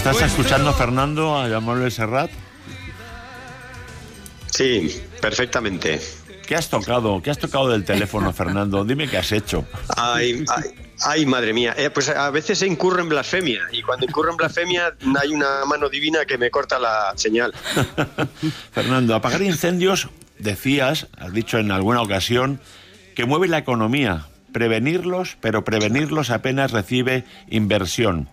¿Estás escuchando, Fernando, a Jean-Manuel Serrat? Sí, perfectamente. ¿Qué has tocado? ¿Qué has tocado del teléfono, Fernando? Dime qué has hecho. Ay, madre mía. Pues a veces incurro en blasfemia, y cuando incurro en blasfemia hay una mano divina que me corta la señal. Fernando, apagar incendios, has dicho en alguna ocasión, que mueve la economía. Prevenirlos, pero prevenirlos apenas recibe inversión.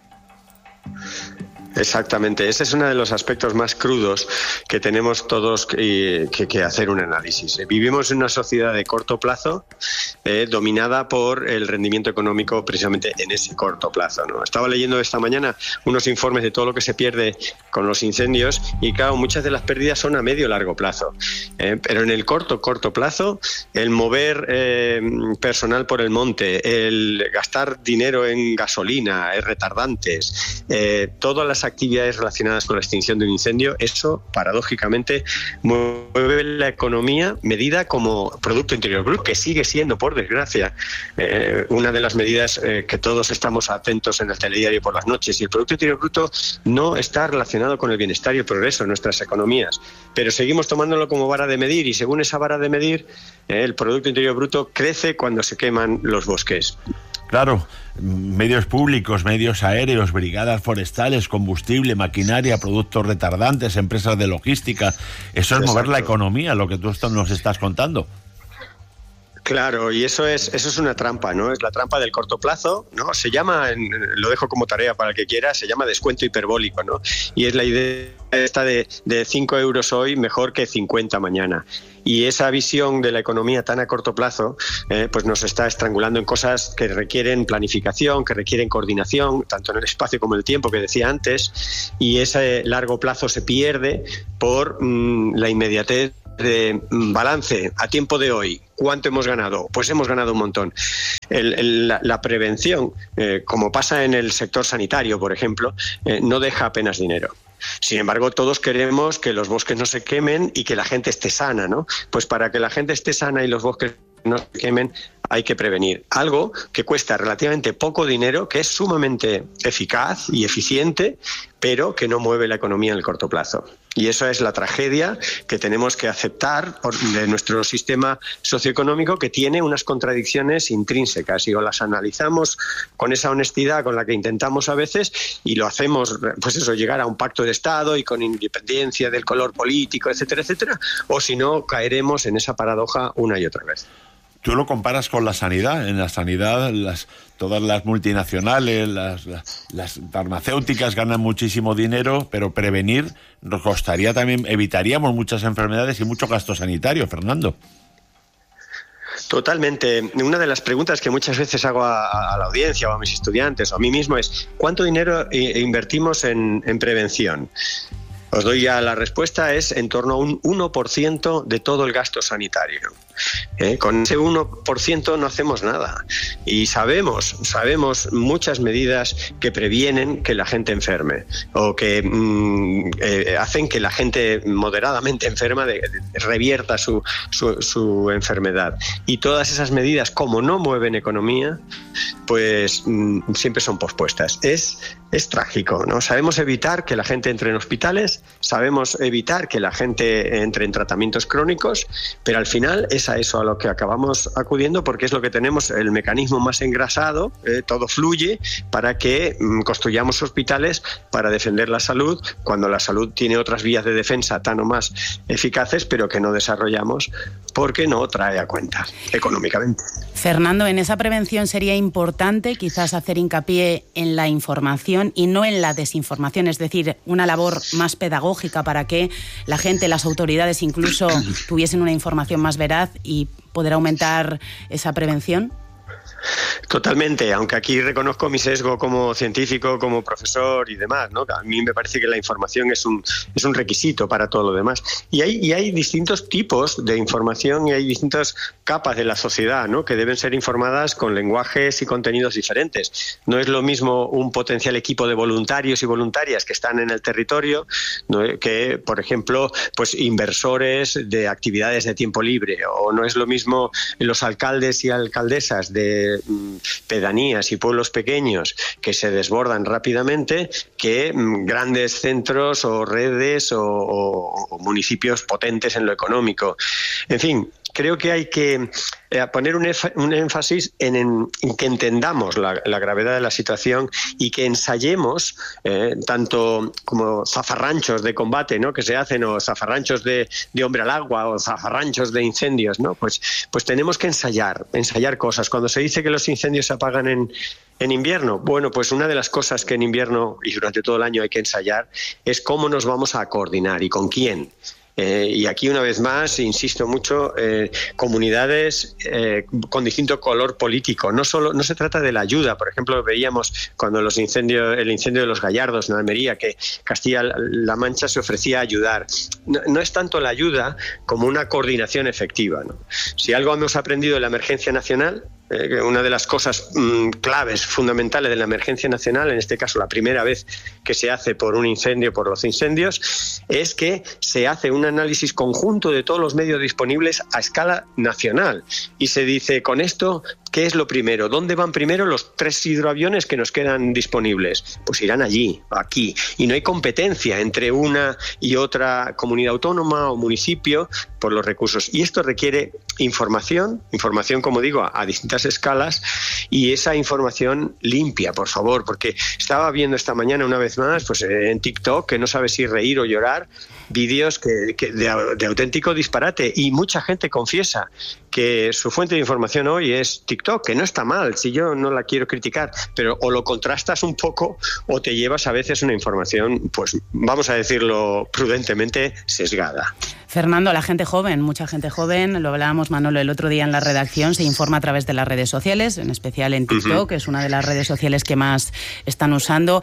Exactamente, ese es uno de los aspectos más crudos que tenemos todos que hacer un análisis. Vivimos en una sociedad de corto plazo, dominada por el rendimiento económico precisamente en ese corto plazo, ¿no? Estaba leyendo esta mañana unos informes de todo lo que se pierde con los incendios y claro, muchas de las pérdidas son a medio o largo plazo. Pero en el corto plazo, el mover personal por el monte, el gastar dinero en gasolina, retardantes, todas las actividades relacionadas con la extinción de un incendio, eso paradójicamente mueve la economía medida como Producto Interior Bruto, que sigue siendo, por desgracia, una de las medidas que todos estamos atentos en el telediario por las noches. Y el Producto Interior Bruto no está relacionado con el bienestar y el progreso de nuestras economías, pero seguimos tomándolo como vara de medir, y según esa vara de medir, el Producto Interior Bruto crece cuando se queman los bosques. Claro, medios públicos, medios aéreos, brigadas forestales, combustible, maquinaria, productos retardantes, empresas de logística. Eso es mover la economía, lo que tú nos estás contando. Claro, y eso es una trampa, ¿no? Es la trampa del corto plazo, ¿no? Se llama, lo dejo como tarea para el que quiera, se llama descuento hiperbólico, ¿no? Y es la idea esta de 5 euros hoy mejor que 50 mañana. Y esa visión de la economía tan a corto plazo pues nos está estrangulando en cosas que requieren planificación, que requieren coordinación, tanto en el espacio como en el tiempo, que decía antes, y ese largo plazo se pierde por la inmediatez de balance a tiempo de hoy. ¿Cuánto hemos ganado? Pues hemos ganado un montón. La prevención, como pasa en el sector sanitario, por ejemplo, no deja apenas dinero. Sin embargo, todos queremos que los bosques no se quemen y que la gente esté sana, ¿no? Pues para que la gente esté sana y los bosques no se quemen, hay que prevenir. Algo que cuesta relativamente poco dinero, que es sumamente eficaz y eficiente, pero que no mueve la economía en el corto plazo. Y esa es la tragedia que tenemos que aceptar de nuestro sistema socioeconómico, que tiene unas contradicciones intrínsecas, y o las analizamos con esa honestidad con la que intentamos a veces, y lo hacemos, pues eso, llegar a un pacto de Estado y con independencia del color político, etcétera, etcétera, o si no, caeremos en esa paradoja una y otra vez. Tú lo comparas con la sanidad. En la sanidad, todas las multinacionales, las farmacéuticas ganan muchísimo dinero, pero prevenir nos costaría también, evitaríamos muchas enfermedades y mucho gasto sanitario, Fernando. Totalmente. Una de las preguntas que muchas veces hago a la audiencia o a mis estudiantes o a mí mismo es: ¿cuánto dinero invertimos en prevención? Os doy ya la respuesta, es en torno a un 1% de todo el gasto sanitario. Con ese 1% no hacemos nada. Y sabemos muchas medidas que previenen que la gente enferme, o que hacen que la gente moderadamente enferma revierta su enfermedad. Y todas esas medidas, como no mueven economía, pues siempre son pospuestas. Es trágico, ¿no? Sabemos evitar que la gente entre en hospitales, sabemos evitar que la gente entre en tratamientos crónicos, pero al final es a eso a lo que acabamos acudiendo, porque es lo que tenemos, el mecanismo más engrasado, todo fluye para que construyamos hospitales para defender la salud, cuando la salud tiene otras vías de defensa tan o más eficaces, pero que no desarrollamos porque no trae a cuenta económicamente. Fernando, en esa prevención sería importante quizás hacer hincapié en la información y no en la desinformación, es decir, una labor más pedagógica para que la gente, las autoridades incluso tuviesen una información más veraz y poder aumentar esa prevención. Totalmente, aunque aquí reconozco mi sesgo como científico, como profesor y demás, ¿no? A mí me parece que la información es un requisito para todo lo demás. Y hay distintos tipos de información y hay distintas capas de la sociedad, ¿no?, que deben ser informadas con lenguajes y contenidos diferentes. No es lo mismo un potencial equipo de voluntarios y voluntarias que están en el territorio, ¿no?, que, por ejemplo, pues inversores de actividades de tiempo libre, o no es lo mismo los alcaldes y alcaldesas de pedanías y pueblos pequeños que se desbordan rápidamente que grandes centros o redes o municipios potentes en lo económico. En fin, creo que hay que poner un énfasis en que entendamos la gravedad de la situación y que ensayemos tanto como zafarranchos de combate, ¿no?, que se hacen, o zafarranchos de hombre al agua, o zafarranchos de incendios, ¿no? Pues tenemos que ensayar cosas. Cuando se dice que los incendios se apagan en invierno, bueno, pues una de las cosas que en invierno y durante todo el año hay que ensayar es cómo nos vamos a coordinar y con quién. Y aquí, una vez más, insisto mucho, comunidades con distinto color político. No se trata de la ayuda. Por ejemplo, veíamos cuando el incendio de los Gallardos en Almería, que Castilla-La Mancha se ofrecía a ayudar. No es tanto la ayuda como una coordinación efectiva, ¿no? Si algo hemos aprendido de la emergencia nacional, una de las cosas claves, fundamentales de la emergencia nacional, en este caso la primera vez que se hace por un incendio, por los incendios, es que se hace un análisis conjunto de todos los medios disponibles a escala nacional y se dice, con esto, ¿qué es lo primero? ¿Dónde van primero los 3 hidroaviones que nos quedan disponibles? Pues irán allí, aquí. Y no hay competencia entre una y otra comunidad autónoma o municipio por los recursos. Y esto requiere información, como digo, a distintas escalas, y esa información limpia, por favor, porque estaba viendo esta mañana una vez más, pues en TikTok, que no sabe si reír o llorar, vídeos de auténtico disparate, y mucha gente confiesa que su fuente de información hoy es TikTok, que no está mal, si yo no la quiero criticar, pero o lo contrastas un poco o te llevas a veces una información, pues vamos a decirlo prudentemente, sesgada. Fernando, la gente joven, mucha gente joven, lo hablábamos, Manolo, el otro día en la redacción, se informa a través de las redes sociales, en especial en TikTok, que es una de las redes sociales que más están usando.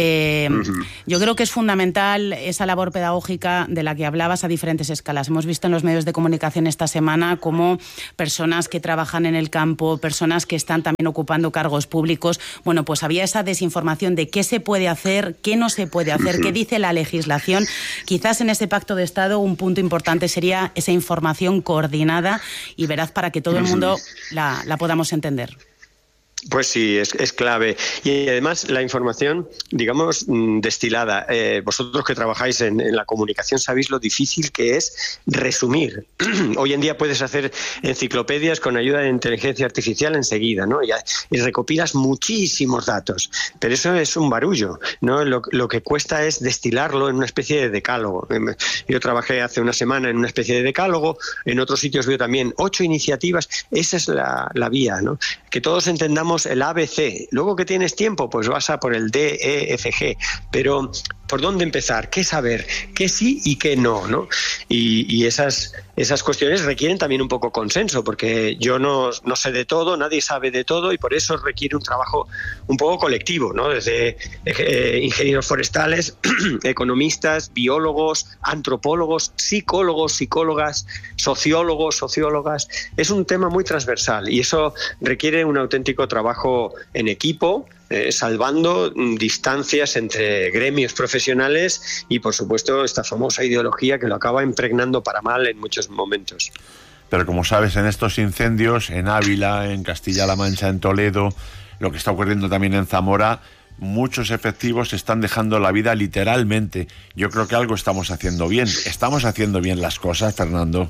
Yo creo que es fundamental esa labor pedagógica de la que hablabas a diferentes escalas. Hemos visto en los medios de comunicación esta semana cómo personas que trabajan en el campo, personas que están también ocupando cargos públicos, bueno, pues había esa desinformación de qué se puede hacer, qué no se puede hacer, qué dice la legislación. Quizás en ese pacto de Estado un punto importante sería esa información coordinada y veraz para que todo el mundo la podamos entender. Pues sí, es clave. Y además la información, digamos, destilada. Vosotros que trabajáis en la comunicación sabéis lo difícil que es resumir. Hoy en día puedes hacer enciclopedias con ayuda de inteligencia artificial enseguida, ¿no? Y recopilas muchísimos datos. Pero eso es un barullo, ¿no? Lo que cuesta es destilarlo en una especie de decálogo. Yo trabajé hace una semana en una especie de decálogo, en otros sitios veo también 8 iniciativas. Esa es la vía, ¿no? Que todos entendamos el ABC. Luego que tienes tiempo, pues vas a por el D, E, F, G. Pero ¿por dónde empezar? ¿Qué saber? ¿Qué sí y qué no? ¿No? Y esas cuestiones requieren también un poco consenso, porque yo no sé de todo, nadie sabe de todo, y por eso requiere un trabajo un poco colectivo, ¿no? Desde ingenieros forestales, economistas, biólogos, antropólogos, psicólogos, psicólogas, sociólogos, sociólogas. Es un tema muy transversal y eso requiere un auténtico trabajo en equipo, salvando distancias entre gremios profesionales y, por supuesto, esta famosa ideología que lo acaba impregnando para mal en muchos momentos. Pero como sabes, en estos incendios, en Ávila, en Castilla-La Mancha, en Toledo, lo que está ocurriendo también en Zamora, muchos efectivos están dejando la vida literalmente. Yo creo que algo estamos haciendo bien. ¿Estamos haciendo bien las cosas, Fernando?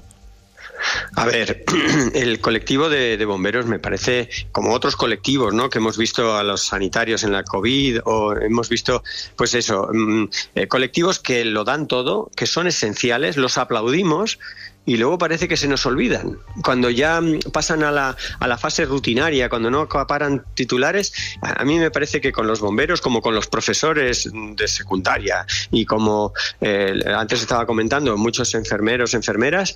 A ver, el colectivo de bomberos me parece, como otros colectivos, ¿no?, que hemos visto a los sanitarios en la COVID, o hemos visto, pues eso, colectivos que lo dan todo, que son esenciales, los aplaudimos, y luego parece que se nos olvidan. Cuando ya pasan a la fase rutinaria, cuando no acaparan titulares, a mí me parece que con los bomberos, como con los profesores de secundaria y como antes estaba comentando, muchos enfermeros, enfermeras,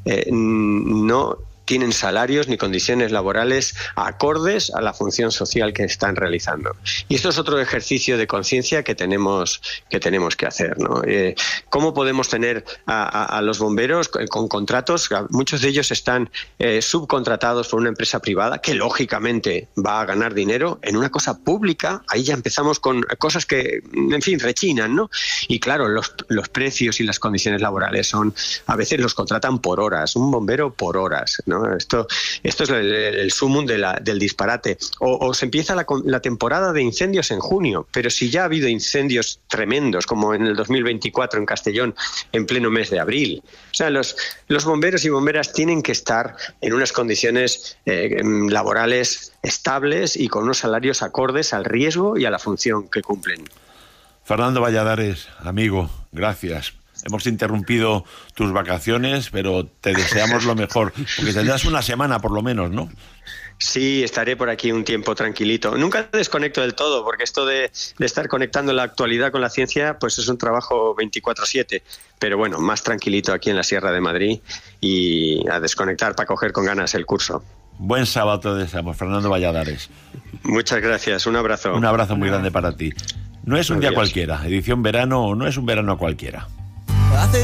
no tienen salarios ni condiciones laborales acordes a la función social que están realizando. Y esto es otro ejercicio de conciencia que tenemos que hacer, ¿no? ¿Cómo podemos tener a los bomberos con contratos? Muchos de ellos están subcontratados por una empresa privada que lógicamente va a ganar dinero en una cosa pública. Ahí ya empezamos con cosas que, en fin, rechinan, ¿no? Y claro, los precios y las condiciones laborales a veces los contratan por horas, un bombero por horas, ¿no? ¿no? Esto es el sumum del disparate. O se empieza la temporada de incendios en junio, pero si ya ha habido incendios tremendos, como en el 2024 en Castellón, en pleno mes de abril. O sea, los bomberos y bomberas tienen que estar en unas condiciones laborales estables y con unos salarios acordes al riesgo y a la función que cumplen. Fernando Valladares, amigo, gracias. Hemos interrumpido tus vacaciones, pero te deseamos lo mejor, porque tendrás una semana por lo menos, ¿no? Sí, estaré por aquí un tiempo tranquilito. Nunca desconecto del todo, porque esto de estar conectando la actualidad con la ciencia, pues es un trabajo 24/7. Pero bueno, más tranquilito aquí en la Sierra de Madrid y a desconectar para coger con ganas el curso. Buen sábado te deseamos, Fernando Valladares. Muchas gracias, un abrazo. Un abrazo muy grande para ti. No es un día cualquiera, edición verano no es un verano cualquiera.